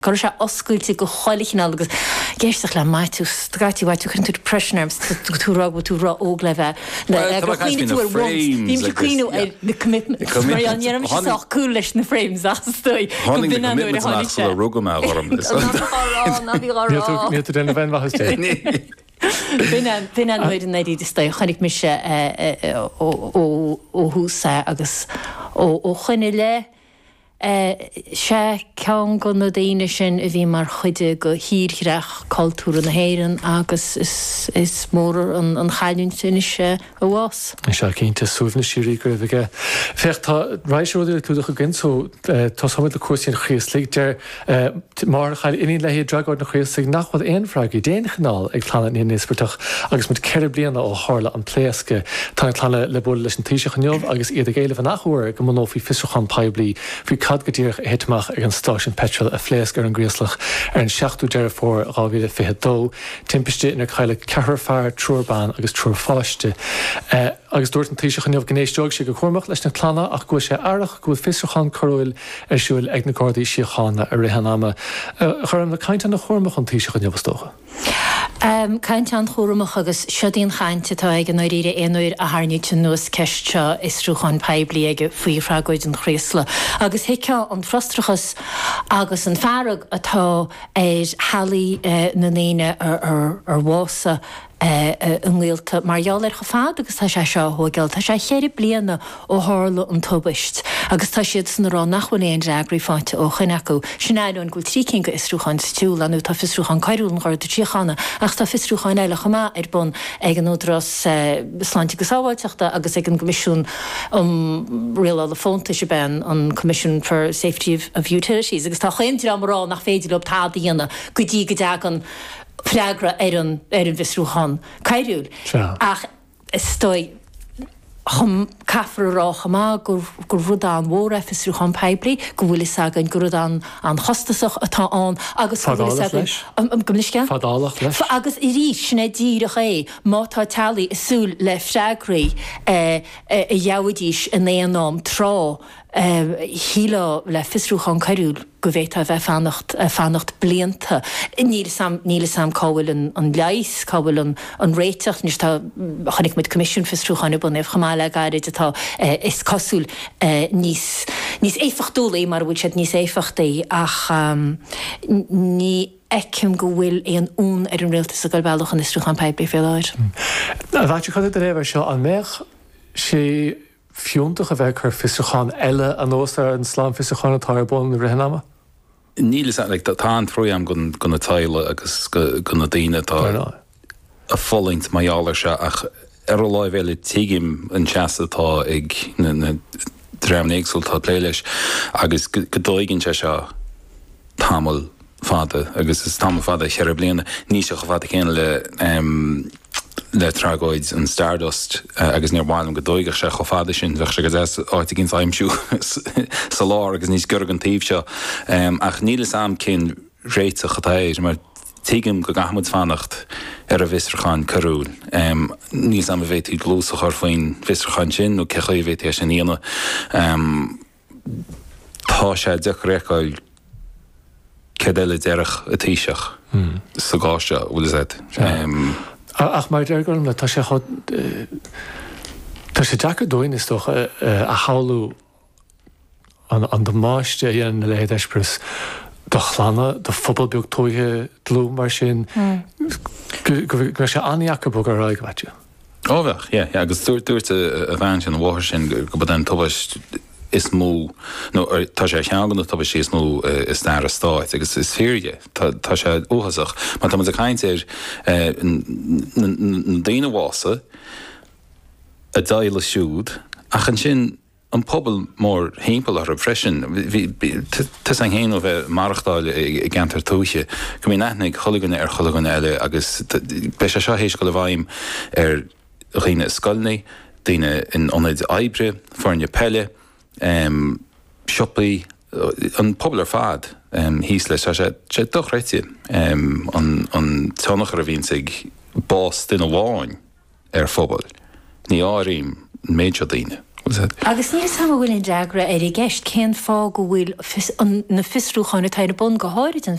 Gur sé oscailte go choilichin agus géisteach le maitú stratí bhaid tú chun tú depressionarms túrá go túrá óg le bheith Bhím cuiinú na commitment Marianne sé cool leis na frames astoi rugam denna bhain bhaiste. Bhín an muid an éí sta chonig mis ó húsa agus ó chuine le sé cean go na daine sin a bhí mar chuide go híreach cultúra na héireann agus is mór an chaún sin se a bhás. Se cinnta súna sií go bhige. Fecht tá ráisiúir túach a gin so tá samid le cuasaín chiaslaigh de mar chail iní le dragáid na chiaslaigh nachfuil éonfraig déon chanál ag chlána í níospartach agus mu ceir blianana ó hála an pléasca tá chlána le bú leis an tíise chuneomh agus iad a géile an nachhuair go mó hí fisúchan peblií hí cad go dtíoch héiteach ag an stáisisin petrol a phléasc ar an gríoslach ar an 16ú deir fór 2022 timpiste ina chaile cethir fear trúrbán agus trúr fáiste. Agus dúirt an tíise chuneomh gnééisteog sé go chuirmach leis na chlána ach go sé airach go fisúchan choúil ar siúil ag na Gardaí siochána a rihanama. Chum na caiinte na chuirmach an tíise chuneomhtócha. Caint an chóramach agus siodíon chainte tá ag an áíre éonúir a háníte nuas ceiste is rúcháin peblií aige faoi freagáid an chréasla. Agus heice an frostrachas agus an fearrag atá halaí na néine ar bhása an ghilta margheall ar go fád agus tá sé seo thugeil, tá sé chéir bliana ó hála an tubaist. Agus tá siad san rá nachfuil éon reagraí fáinte ó chuineú. Sinnéún go trícin go isrúchan stúil anú tá fisrúchan caiúlan chuir do tíchanna ach tá fisrúchan eile chamá ar bun ag an údras sláinte go sábhailteachta agus ag an comisiún réal le fónta se ben an Commission for Safety of Utilities agus tá chéimtí amrá nach féidir op tá díana go dtí go deagan freagra ar an visrúchan caiúil. Ach stoi chum caafar rácha má gur rudán mór fisrúchan peblií go bhfuil agan go rudán an chostasach atá an agus Fadálach leis. Agus I rí sinna díirech é mátá talaí isúil le freagraí a dheabhdíis in éonám trá híla le fisrúchan caiúil go bhéit a bheith fannacht blianta. Níle sam cábhfuil an leis, cábhfuil an réiteach níos tá chanig mit Commission fisrúchan bun éh chamáile gairid atá is cosúil níos éfachtúla mar bhfuil siad níos éfachtaí ach ní ecim go bhfuil éon ún ar an réaltas a go bailach an isrúchan peblií fé láir. Bhaite chuid a réibh seo an méach sé fiúntaach a bheith chu fisrúchan eile an óstar an slán fisrúchan atá ar bun rihanama? Níl tá an troim gona taile agus gona daine tá a fólingt maiálar se ach ar láh bhéile tiigim an teasatá ag na dréimnéagsúiltá léiles agus go dóiginn se seo tamil fada agus is tamil fada cheir bliana ní se go fada chéine le tragáid an Stardust agus níor bháilm go dóigeh se cho fada sin bheith se go áit ginn aimimsú sa lá agus níos gur an taobh seo ach níle sam cin réite chatáir mar tuigim go gahamid fannacht ar a visrúchan carúil. Níos am a bhéit í glúsa chuir faoin visrúchan sin nó cecha i bhéit sin íana. Tá sé de réáil cedéile deirech a tíiseach sa gáiste bhfuil is Ach mar deir gom le tá sé deacha dóin is toch a háú an do máiste dhéan na léad eispris do chlána do fphobal tóithe dlú mar sin go sé aníacha bug ar ráig bhaite. Bheith, agus dúirte a bhain sin bhhair sin go bud an tubaist is mó tá sé cheangan tá sé mó is stair a stáit agus is féirge tá sé óhasach má tá a caiintéir na daine bhása a daile siúd ach an sin an pobl mór hémpel ar a freisin Tus an héanú bheith marachtáile i gantar túise go mí neithnig cholaganna ar cholaganna eile agus be sé seo hééis go le bhaim ar riine scoilnaí daine in onid aibre farne pelle Shoppaí an pobl ar fad hís leis sé doch réite an tánach a bhín sig bás duine bháin ar phobal. Ní áirim méidir daine Agus níos sam bhfuil an deagra ar i gceist cén fá go bhfuil na fisrúcháinna taine bon go háirid an